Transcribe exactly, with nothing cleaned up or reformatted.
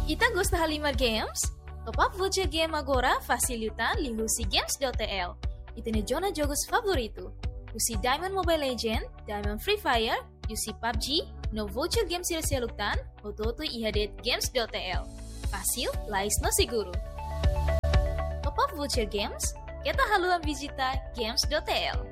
Ita gosta Halimar Games? Top up voucher game agora facilitan lihusi games.tl. Itene jona jogos favorito. Usi Diamond Mobile Legend, Diamond Free Fire, usi P U B G, no voucher games sila-silutan, ototo ihadet games.tl. Fácil, lais no seguro. Top up voucher games, kita haluan visita games.tl.